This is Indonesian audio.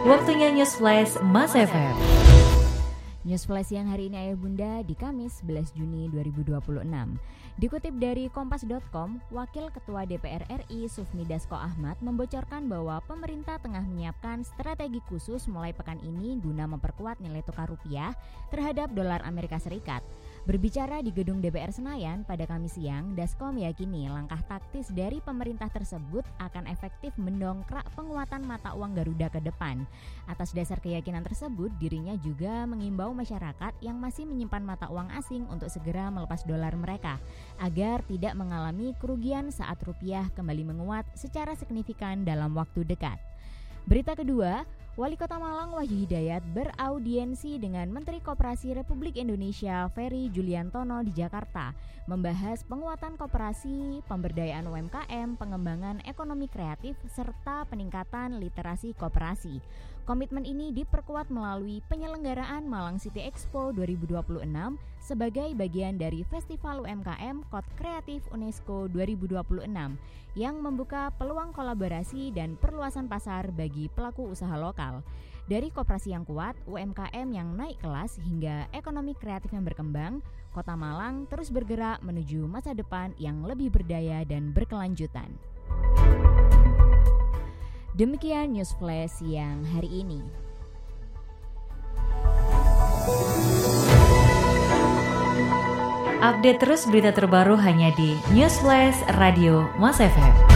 Waktunya News Flash Mas FM. News Flash siang hari ini Ayah Bunda di Kamis 11 Juni 2026. Dikutip dari Kompas.com, Wakil Ketua DPR RI Sufmi Dasko Ahmad membocorkan bahwa pemerintah tengah menyiapkan strategi khusus mulai pekan ini guna memperkuat nilai tukar rupiah terhadap dolar Amerika Serikat. Berbicara di gedung DPR Senayan pada Kamis siang, Dasko meyakini langkah taktis dari pemerintah tersebut akan efektif mendongkrak penguatan mata uang Garuda ke depan. Atas dasar keyakinan tersebut, dirinya juga mengimbau masyarakat yang masih menyimpan mata uang asing untuk segera melepas dolar mereka, agar tidak mengalami kerugian saat rupiah kembali menguat secara signifikan dalam waktu dekat. Berita kedua, Wali Kota Malang Wahyu Hidayat beraudiensi dengan Menteri Koperasi Republik Indonesia Ferry Juliantono di Jakarta, membahas penguatan koperasi, pemberdayaan UMKM, pengembangan ekonomi kreatif, serta peningkatan literasi koperasi. Komitmen ini diperkuat melalui penyelenggaraan Malang City Expo 2026 sebagai bagian dari Festival UMKM Kod Kreatif UNESCO 2026 yang membuka peluang kolaborasi dan perluasan pasar bagi pelaku usaha lokal. Dari koperasi yang kuat, UMKM yang naik kelas hingga ekonomi kreatif yang berkembang, Kota Malang terus bergerak menuju masa depan yang lebih berdaya dan berkelanjutan. Demikian News Flash siang hari ini. Update terus berita terbaru hanya di News Flash Radio Mas FM.